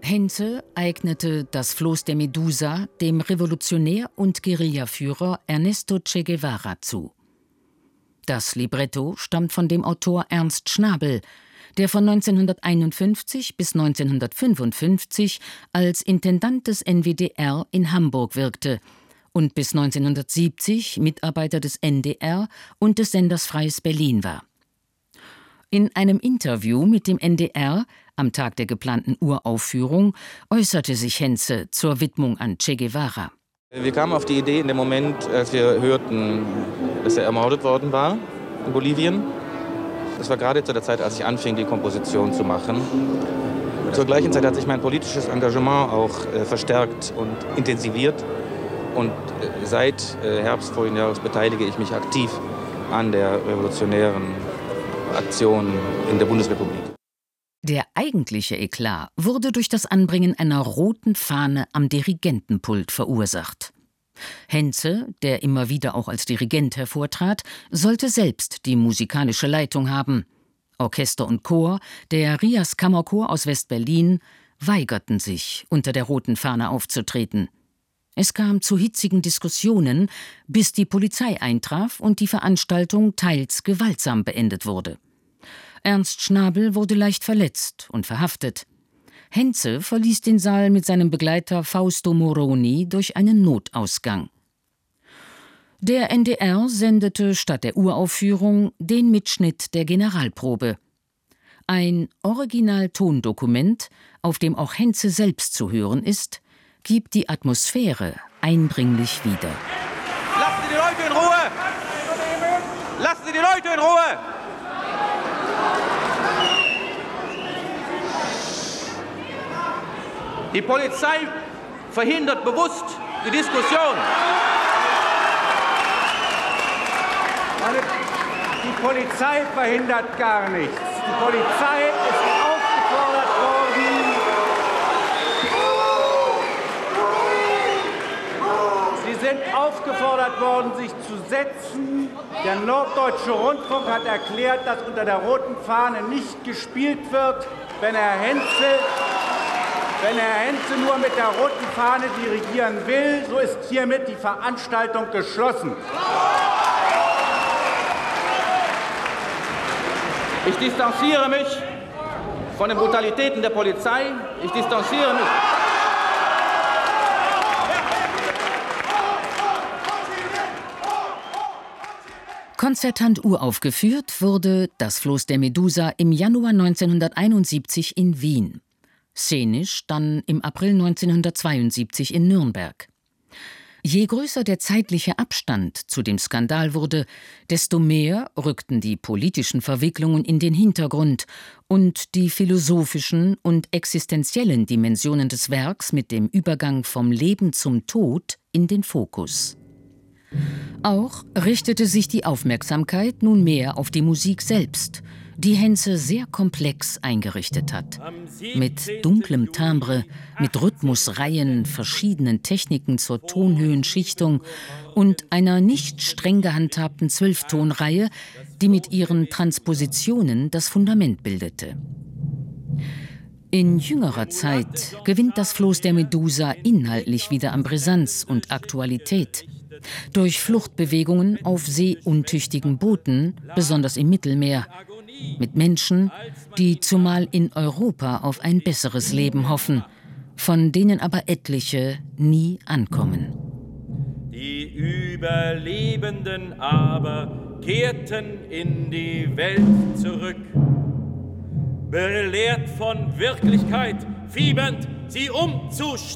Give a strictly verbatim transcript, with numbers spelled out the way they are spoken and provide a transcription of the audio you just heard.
Henze eignete das Floß der Medusa dem Revolutionär und Guerillaführer Ernesto Che Guevara zu. Das Libretto stammt von dem Autor Ernst Schnabel, der von neunzehnhunderteinundfünfzig bis neunzehnhundertfünfundfünfzig als Intendant des N W D R in Hamburg wirkte und bis neunzehnhundertsiebzig Mitarbeiter des N D R und des Senders Freies Berlin war. In einem Interview mit dem N D R am Tag der geplanten Uraufführung äußerte sich Henze zur Widmung an Che Guevara. Wir kamen auf die Idee in dem Moment, als wir hörten, dass er ermordet worden war in Bolivien. Das war gerade zu der Zeit, als ich anfing, die Komposition zu machen. Zur gleichen Zeit hat sich mein politisches Engagement auch äh, verstärkt und intensiviert. Und äh, seit äh, Herbst vorigen Jahres beteilige ich mich aktiv an der revolutionären Aktion in der Bundesrepublik. Der eigentliche Eklat wurde durch das Anbringen einer roten Fahne am Dirigentenpult verursacht. Henze, der immer wieder auch als Dirigent hervortrat, sollte selbst die musikalische Leitung haben. Orchester und Chor, der Rias Kammerchor aus West-Berlin, weigerten sich, unter der roten Fahne aufzutreten. Es kam zu hitzigen Diskussionen, bis die Polizei eintraf und die Veranstaltung teils gewaltsam beendet wurde. Ernst Schnabel wurde leicht verletzt und verhaftet. Henze verließ den Saal mit seinem Begleiter Fausto Moroni durch einen Notausgang. Der N D R sendete statt der Uraufführung den Mitschnitt der Generalprobe. Ein Original-Tondokument, auf dem auch Henze selbst zu hören ist, gibt die Atmosphäre eindringlich wieder. Lassen Sie die Leute in Ruhe! Lassen Sie die Leute in Ruhe! Die Polizei verhindert bewusst die Diskussion. Die Polizei verhindert gar nichts. Die Polizei ist aufgefordert worden, Sie sind aufgefordert worden, sich zu setzen. Der Norddeutsche Rundfunk hat erklärt, dass unter der roten Fahne nicht gespielt wird, wenn Herr Henze Wenn Herr Henze nur mit der roten Fahne dirigieren will, so ist hiermit die Veranstaltung geschlossen. Ich distanziere mich von den Brutalitäten der Polizei. Ich distanziere mich. Konzertant uraufgeführt wurde Das Floß der Medusa im Januar neunzehnhunderteinundsiebzig in Wien. Szenisch dann im April neunzehnhundertzweiundsiebzig in Nürnberg. Je größer der zeitliche Abstand zu dem Skandal wurde, desto mehr rückten die politischen Verwicklungen in den Hintergrund und die philosophischen und existenziellen Dimensionen des Werks mit dem Übergang vom Leben zum Tod in den Fokus. Auch richtete sich die Aufmerksamkeit nunmehr auf die Musik selbst, die Henze sehr komplex eingerichtet hat. Mit dunklem Timbre, mit Rhythmusreihen, verschiedenen Techniken zur Tonhöhenschichtung und einer nicht streng gehandhabten Zwölftonreihe, die mit ihren Transpositionen das Fundament bildete. In jüngerer Zeit gewinnt Das Floß der Medusa inhaltlich wieder an Brisanz und Aktualität. Durch Fluchtbewegungen auf seeuntüchtigen Booten, besonders im Mittelmeer, mit Menschen, die zumal in Europa auf ein besseres Leben hoffen, von denen aber etliche nie ankommen. Die Überlebenden aber kehrten in die Welt zurück. Belehrt von Wirklichkeit, fiebernd sie umzustimmen.